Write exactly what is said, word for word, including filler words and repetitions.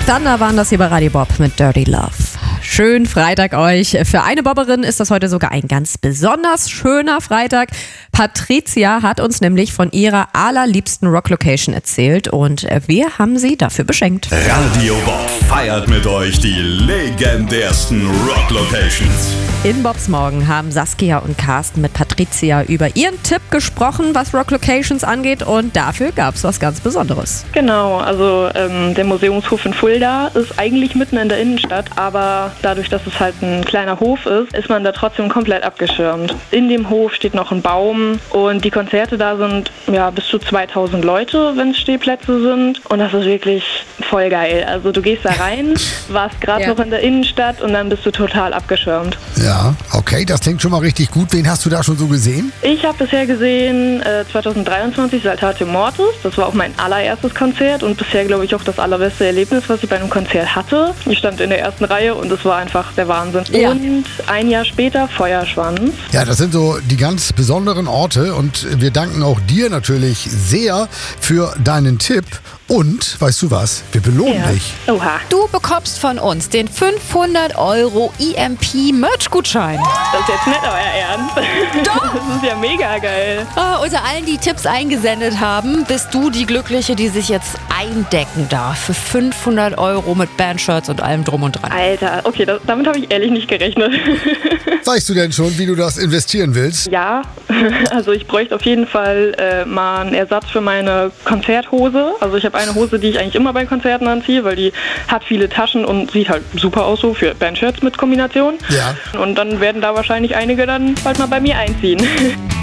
Thunder waren das hier bei Radio Bob mit Dirty Love. Schönen Freitag euch. Für eine Bobberin ist das heute sogar ein ganz besonders schöner Freitag. Patricia hat uns nämlich von ihrer allerliebsten Rock-Location erzählt und wir haben sie dafür beschenkt. Radio Bob feiert mit euch die legendärsten Rock-Locations. In Bobs Morgen haben Saskia und Carsten mit Patricia über ihren Tipp gesprochen, was Rock-Locations angeht, und dafür gab es was ganz Besonderes. Genau, also ähm, der Museumshof in Fulda ist eigentlich mitten in der Innenstadt, aber dadurch, dass es halt ein kleiner Hof ist, ist man da trotzdem komplett abgeschirmt. In dem Hof steht noch ein Baum und die Konzerte da sind ja bis zu zweitausend Leute, wenn es Stehplätze sind, und das ist wirklich voll geil. Also du gehst da rein, warst gerade ja. noch in der Innenstadt und dann bist du total abgeschirmt. Ja, okay, das klingt schon mal richtig gut. Wen hast du da schon so gesehen? Ich habe bisher gesehen äh, zweitausenddreiundzwanzig Saltatio Mortis. Das war auch mein allererstes Konzert und bisher, glaube ich, auch das allerbeste Erlebnis, was ich bei einem Konzert hatte. Ich stand in der ersten Reihe und es war einfach der Wahnsinn. Ja. Und ein Jahr später Feuerschwanz. Ja, das sind so die ganz besonderen Orte und wir danken auch dir natürlich sehr für deinen Tipp. Und, weißt du was, wir belohnen ja. dich. Oha. Du bekommst von uns den fünfhundert Euro E M P-Merch-Gutschein. Das ist jetzt nicht euer Ernst. Doch. Das ist ja mega geil. Oh, unter allen, die Tipps eingesendet haben, bist du die Glückliche, die sich jetzt eindecken darf für fünfhundert Euro mit Bandshirts und allem drum und dran. Alter, okay, das, damit habe ich ehrlich nicht gerechnet. Weißt du denn schon, wie du das investieren willst? Ja, also ich bräuchte auf jeden Fall äh, mal einen Ersatz für meine Konzerthose. Also ich habe eine Hose, die ich eigentlich immer bei Konzerten anziehe, weil die hat viele Taschen und sieht halt super aus so für Bandshirts mit Kombination. Ja. Und dann werden da wahrscheinlich einige dann bald mal bei mir einziehen.